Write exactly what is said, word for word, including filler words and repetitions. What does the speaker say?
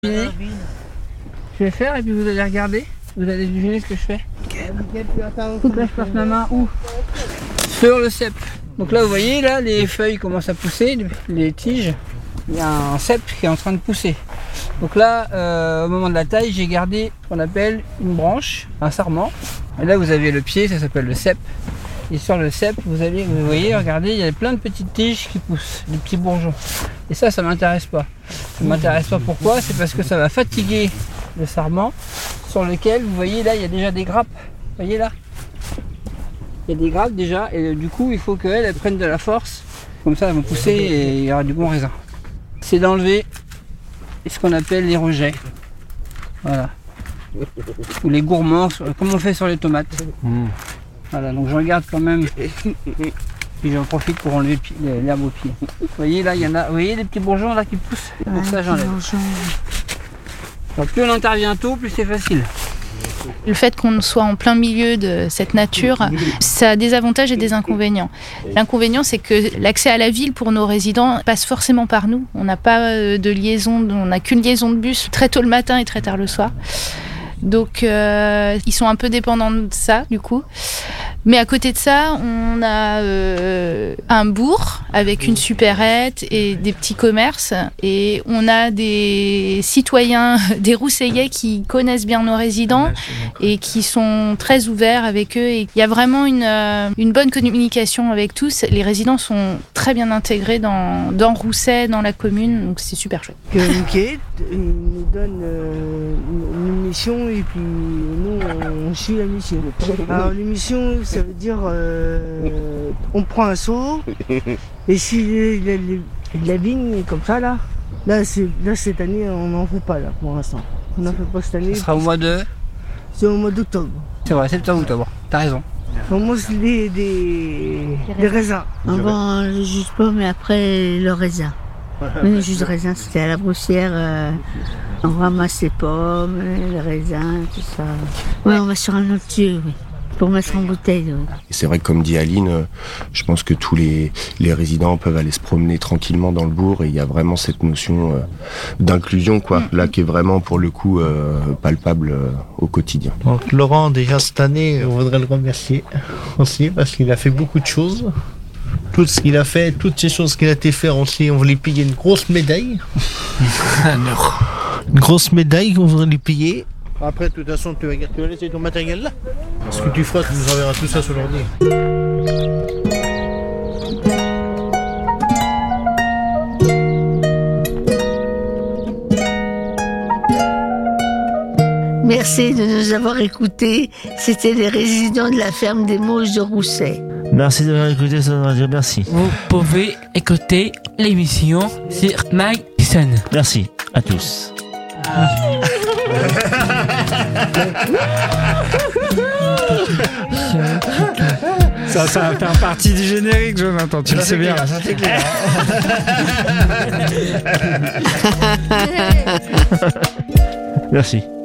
Je vais faire et puis vous allez regarder, vous allez deviner ce que je fais. Donc là je passe ma main où? Sur le cep. Donc là vous voyez, là les feuilles commencent à pousser, les tiges. Il y a un cep qui est en train de pousser. Donc là, euh, au moment de la taille, j'ai gardé ce qu'on appelle une branche, un sarment. Et là vous avez le pied, ça s'appelle le cep. Et sur le cep, vous allez, vous voyez, regardez, il y a plein de petites tiges qui poussent, des petits bourgeons. Et ça, ça m'intéresse pas. Ça m'intéresse pas pourquoi? C'est parce que ça va fatiguer le sarment sur lequel, vous voyez, là, il y a déjà des grappes. Vous voyez là? Il y a des grappes déjà, et du coup, il faut qu'elles elles prennent de la force. Comme ça, elles vont pousser et il y aura du bon raisin. C'est d'enlever ce qu'on appelle les rejets. Voilà. Ou les gourmands, comme on fait sur les tomates. Mmh. Voilà, donc je regarde quand même, puis j'en profite pour enlever l'herbe au pied. Vous voyez là, il y en a, vous voyez les petits bourgeons là qui poussent, ouais, pour ça j'enlève. Donc plus on intervient tôt, plus c'est facile. Le fait qu'on soit en plein milieu de cette nature, ça a des avantages et des inconvénients. L'inconvénient, c'est que l'accès à la ville pour nos résidents passe forcément par nous. On n'a pas de liaison, on n'a qu'une liaison de bus très tôt le matin et très tard le soir. Donc euh, ils sont un peu dépendants de ça du coup. Mais à côté de ça, on a euh, un bourg avec une supérette et des petits commerces. Et on a des citoyens, des Rousseillais qui connaissent bien nos résidents et qui sont très ouverts avec eux. Et il y a vraiment une, euh, une bonne communication avec tous. Les résidents sont très bien intégrés dans, dans Rousset, dans la commune. Donc c'est super chouette. Mickey, il nous donne euh, une, une mission et puis nous on suit la mission. Alors l'émission, ça veut dire euh, on prend un seau et si la, la, la vigne est comme ça là, là, là cette année on n'en fait pas là pour l'instant. On n'en fait pas cette année. Ce sera au mois de... C'est au mois d'octobre. C'est vrai, septembre octobre, t'as raison. On mange des, des, des raisins. Avant le jus de pomme et après le raisin. Mais le jus de raisin c'était à la broussière. Euh, on ramasse les pommes, les raisins, tout ça. Oui, on va sur un autre lieu, oui. Pour mettre en bouteille. Oui. C'est vrai que comme dit Aline, je pense que tous les, les résidents peuvent aller se promener tranquillement dans le bourg et il y a vraiment cette notion euh, d'inclusion quoi, là qui est vraiment pour le coup euh, palpable euh, au quotidien. Donc Laurent, déjà cette année, on voudrait le remercier aussi parce qu'il a fait beaucoup de choses. Tout ce qu'il a fait, toutes ces choses qu'il a été faire aussi, on voulait payer une grosse médaille. Une grosse médaille qu'on voudrait lui payer. Après, de toute façon, tu vas, tu vas laisser ton matériel là. Ce que tu feras, tu nous enverras tout ça sur l'ordi. Merci de nous avoir écoutés. C'était les résidents de la ferme des Mauges de Rousset. Merci de m'avoir écouté, ça voudrait dire merci. Vous pouvez écouter l'émission sur MySun. Merci à tous. Ah. Ça, ça va faire partie du générique, Jonathan, tu le sais bien. Ça, c'est clair. Merci.